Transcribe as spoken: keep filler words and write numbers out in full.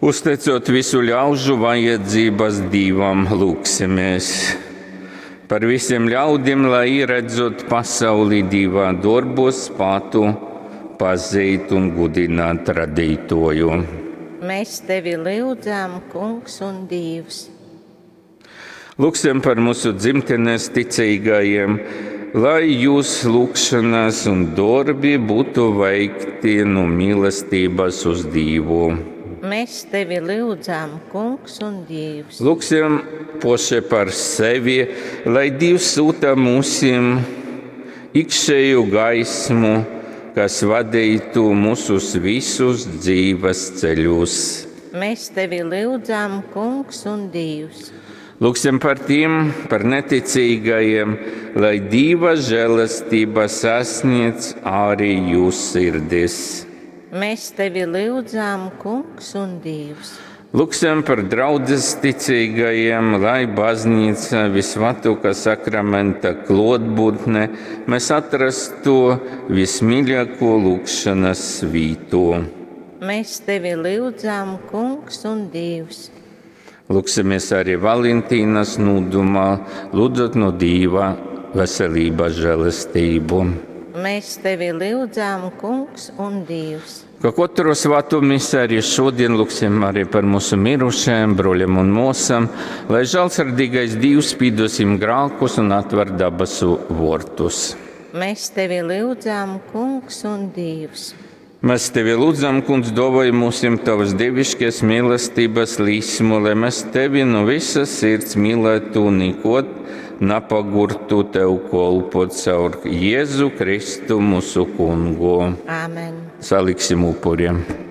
Uzticot visu ļaužu vajadzības Dievam, lūksimies. Par visiem ļaudīm, lai ieredzot pasauli Dieva darbos, spētu pazīt un gudināt radītoju. Mēs tevi lūdzam, Kungs un Dievs. Lūksim par mūsu dzimtenes ticīgajiem, lai jūsu lūgšanas un darbi būtu veikti no mīlestības uz Dievu. Mēs tevi lūdzam, Kungs un Dievs. Lūksim paši par sevi, lai Dievs sūta mūsim iekšēju gaismu, kas vadītu mūsus visus dzīves ceļus. Mēs tevi lūdzam, Kungs un Dievs. Lūksim par tiem, par neticīgajiem, lai Dieva žēlastība sasniedz arī jūsu sirdis. Mēs tevi lūdzam, Kungs un Dievs. Lūksim par draudzes ticīgajiem, lai baznīca visvētākā sakramenta klātbūtne mēs atrastu vismīļāko lūgšanas vietu. Mēs tevi lūdzam, Kungs un Dievs. Lūksimies arī Valentīnas nūdumā, lūdzot no Dieva veselības žēlastību. Mēs tevi lūdzam, Kungs un Dievs. Kā katru svēto misiju arī šodien lūksim arī par mūsu mirušajiem broļiem un mūsam, lai žēlsirdīgais Dievs piedosim grēkus un atver dabasu vortus. Mēs tevi lūdzam, Kungs un Dievs. Mēs tevi lūdzam, Kungs, dāvāj mūsim tavas dievišķās mīlestības līsmu, lai mēs tevi no visas sirds mīlētu un nekad nepagurtu tev kolpot caur Jēzu Kristu mūsu kungu. Āmen. Saliksim upuriem.